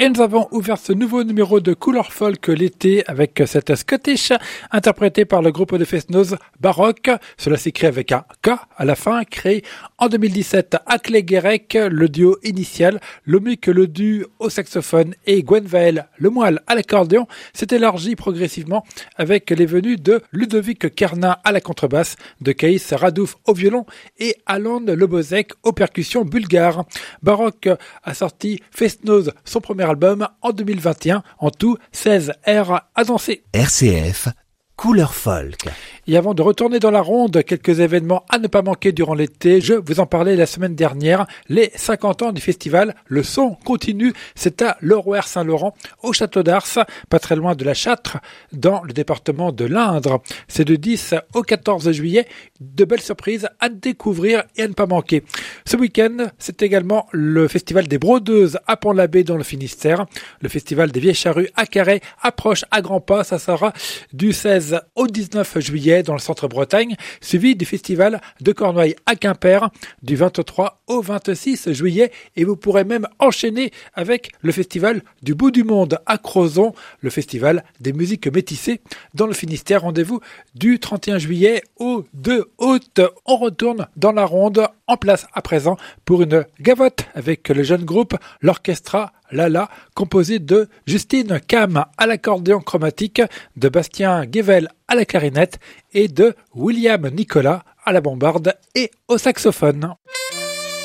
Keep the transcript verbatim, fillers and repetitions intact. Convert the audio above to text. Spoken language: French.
Et nous avons ouvert ce nouveau numéro de Couleur Folk l'été avec cette Scottish interprétée par le groupe de Fest-Noz Baroque. Cela s'écrit avec un K à la fin, créé en deux mille dix-sept à Clé-Guérec, le duo initial, Lomic le du au saxophone et Gwenvael le moelle à l'accordéon, s'est élargi progressivement avec les venues de Ludovic Kernin à la contrebasse, de Kaïs Radouf au violon et Alan Lebozek aux percussions bulgares. Baroque a sorti Fest-Noz son premier album en deux mille vingt et un, en tout seize airs à danser. R C F, Couleur Folk. Et avant de retourner dans la ronde, quelques événements à ne pas manquer durant l'été. Je vous en parlais la semaine dernière. Les cinquante ans du festival Le Son continue. C'est à Lerouer-Saint-Laurent, au Château d'Ars, pas très loin de la Châtre, dans le département de l'Indre. C'est du dix au quatorze juillet. De belles surprises à découvrir et à ne pas manquer. Ce week-end, c'est également le festival des Brodeuses à Pont-l'Abbé dans le Finistère. Le festival des Vieilles Charrues à Carhaix approche à grands pas. Ça sera du seize au dix-neuf juillet dans le centre Bretagne, suivi du festival de Cornouailles à Quimper du vingt-trois au vingt-six juillet, et vous pourrez même enchaîner avec le festival du bout du monde à Crozon, le festival des musiques métissées dans le Finistère. Rendez-vous du trente et un juillet au deux août. On retourne dans la ronde, en place à présent pour une gavotte avec le jeune groupe l'Orchestra Lala, composé de Justine Cam à l'accordéon chromatique, de Bastien Guével à la clarinette et de William Nicolas à la bombarde et au saxophone.